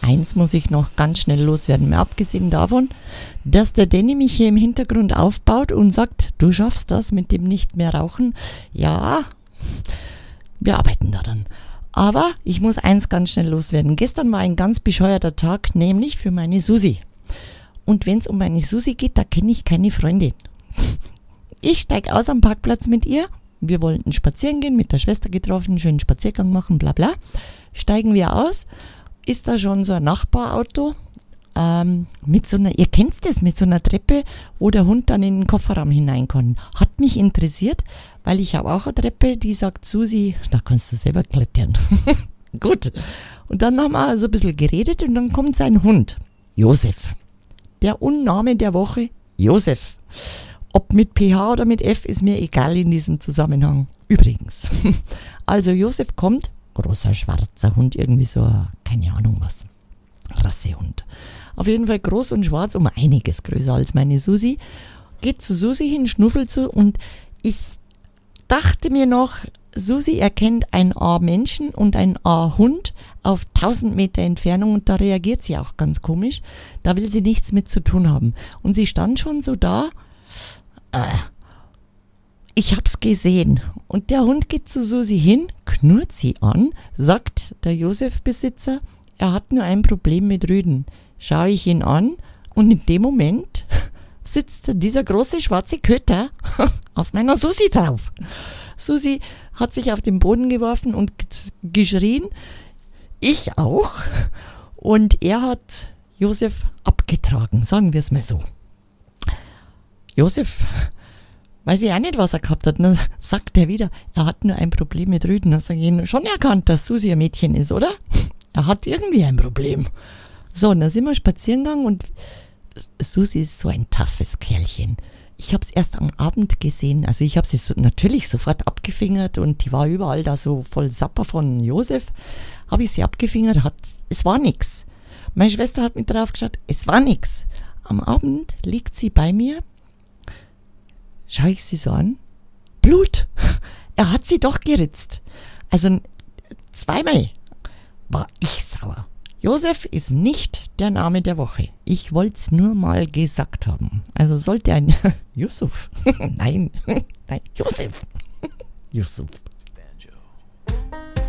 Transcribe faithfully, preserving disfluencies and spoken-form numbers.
eins muss ich noch ganz schnell loswerden. Mal abgesehen davon, dass der Danny mich hier im Hintergrund aufbaut und sagt, du schaffst das mit dem nicht mehr rauchen. Ja, wir arbeiten daran. Aber ich muss eins ganz schnell loswerden. Gestern war ein ganz bescheuerter Tag, nämlich für meine Susi. Und wenn es um meine Susi geht, da kenne ich keine Freundin. Ich steige aus am Parkplatz mit ihr. Wir wollten spazieren gehen, mit der Schwester getroffen, einen schönen Spaziergang machen, bla bla. Steigen wir aus, ist da schon so ein Nachbarauto ähm, mit so einer, ihr kennt das, mit so einer Treppe, wo der Hund dann in den Kofferraum hinein kann. Hat mich interessiert, weil ich habe auch eine Treppe, die sagt, Susi, da kannst du selber klettern. Gut. Und dann haben wir so ein bisschen geredet und dann kommt sein Hund, Josef. Der Unname der Woche, Josef. Ob mit P H oder mit F, ist mir egal in diesem Zusammenhang. Übrigens. Also Josef kommt, großer schwarzer Hund, irgendwie so, keine Ahnung was, Rassehund. Auf jeden Fall groß und schwarz, um einiges größer als meine Susi. Geht zu Susi hin, schnuffelt so und ich dachte mir noch, Susi erkennt ein A-Menschen und ein A-Hund auf tausend Meter Entfernung und da reagiert sie auch ganz komisch. Da will sie nichts mit zu tun haben. Und sie stand schon so da, äh, ich hab's gesehen. Und der Hund geht zu Susi hin, knurrt sie an, sagt der Josef-Besitzer, er hat nur ein Problem mit Rüden. Schaue ich ihn an und in dem Moment sitzt dieser große schwarze Köter auf meiner Susi drauf. Susi hat sich auf den Boden geworfen und geschrien, ich auch. Und er hat Josef abgetragen, sagen wir es mal so. Josef, weiß ich auch nicht, was er gehabt hat. Dann sagt er wieder, er hat nur ein Problem mit Rüden. Dann sage ich ihm, schon erkannt, dass Susi ein Mädchen ist, oder? Er hat irgendwie ein Problem. So, und dann sind wir spazieren gegangen und Susi ist so ein toughes Kerlchen. Ich habe es erst am Abend gesehen, also ich habe sie so, natürlich sofort abgefingert und die war überall da so voll Sapper von Josef. Habe ich sie abgefingert, hat, es war nix. Meine Schwester hat mit drauf geschaut, es war nix. Am Abend liegt sie bei mir, schaue ich sie so an, Blut, er hat sie doch geritzt. Also zweimal war ich sauer. Josef ist nicht der Name der Woche. Ich wollte es nur mal gesagt haben. Also sollte ein Yusuf, nein, nein, Josef, Yusuf.